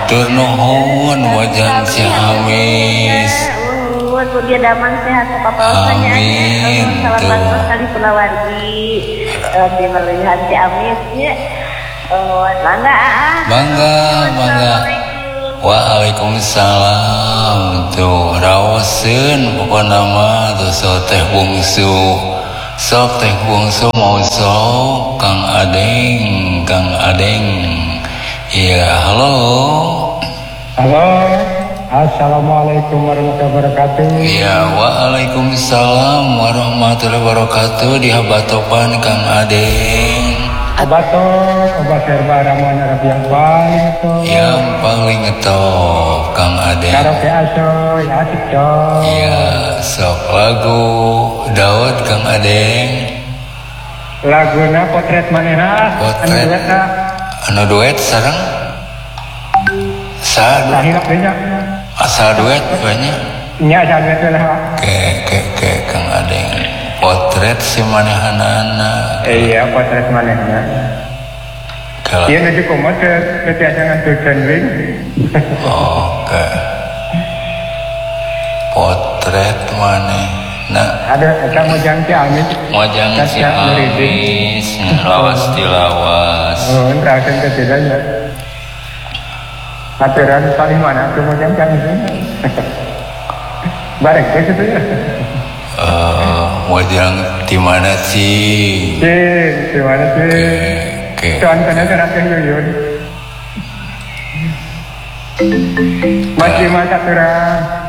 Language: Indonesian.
Matur nuhun wajan si Amis. Dia damang sehat papaosanya. Amin. Salam kali Pulawargi. Di melihat si Amis ya. Bangga. Waalaikumsalam. Tuh rawaseun pokona mah tuh sok teh bungsu mau sok Kang Adeng. Iya, halo. Assalamualaikum warahmatullahi wabarakatuh. Iya, waalaikumsalam warahmatullahi wabarakatuh. Di habatopan Kang Adeng. Obat herba ramuan Arab yang paling top. Yang paling top Kang Adeng. Karaoke asoy, asik cok. Iya, sok lagu Daud Kang Adeng. Laguna potret manehna. Potret. Anu duet sareng. Hilap nya. Asal duet banyak. Nya asal duet lah. Ke Kang Adeng. Potret si manehanana. Iya, potret manehna. Kalau Iya nuju kumot ke tiasa ngantukeun ring. oke. Potret manehna. Ada eta mojang si Amis. Mojang si Amis lawas tilawas. Oh, rasakeun ke tidaknya. Aturan paling mana tuh mojang si Amis. Bareng ke situ ya. Mojang di mana sih? Di mana sih? Tuan kena teh yuyun. Masih masa turang.